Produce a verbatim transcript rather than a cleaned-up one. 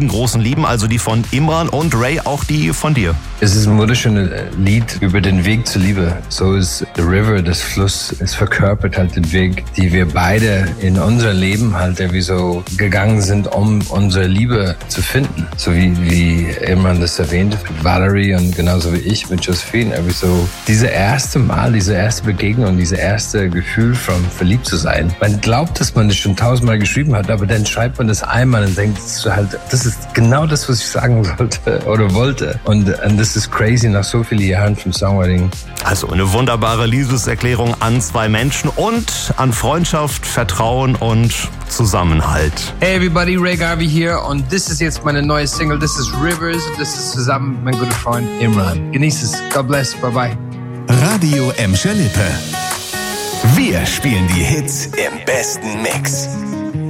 beiden großen Lieben, also die von Imran und Ray, auch die von dir. Es ist ein wunderschönes Lied über den Weg zur Liebe. So ist The River, das Fluss, es verkörpert halt den Weg, die wir beide in unser Leben halt irgendwie so gegangen sind, um unsere Liebe zu finden. So wie, wie Imran das erwähnt, mit Valerie und genauso wie ich mit Josephine. Irgendwie so diese erste Mal, diese erste Begegnung, diese erste Gefühl von verliebt zu sein. Man glaubt, dass man das schon tausendmal geschrieben hat, aber dann schreibt man das einmal und denkt halt, das ist genau das, was ich sagen sollte oder wollte. Und, und das ist crazy nach so vielen Jahren vom Songwriting. Also eine wunderbare Liebeserklärung an zwei Menschen und an Freundschaft, Vertrauen und Zusammenhalt. Hey everybody, Ray Garvey hier und das ist jetzt meine neue Single, das ist Rivers und das ist zusammen mit meinem guten Freund Imran. Genieß es, God bless, bye bye. Radio Emscher Lippe. Wir spielen die Hits im besten Mix.